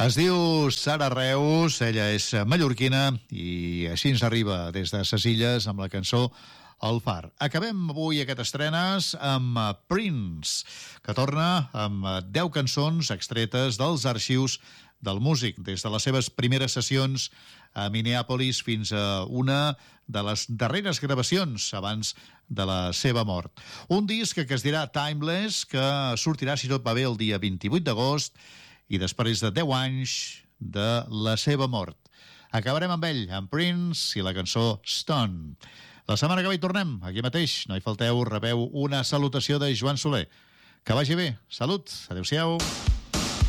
Es diu Sara Reus, ella és mallorquina i així ens arriba des de ses Illes amb la cançó El Far. Acabem avui aquest estrenes amb Prince, que torna amb 10 cançons extretes dels arxius del músic, des de les seves primeres sessions a Minneapolis fins a una de les darreres gravacions abans de la seva mort. Un disc que es dirà Timeless, que sortirà, si tot va bé, el dia 28 d'agost, i després de 10 anys de la seva mort. Acabarem amb ell, amb Prince i la cançó Stone. La setmana que ve hi tornem, aquí mateix. No hi falteu, rebeu una salutació de Joan Soler. Que vagi bé. Salut. Adéu-siau.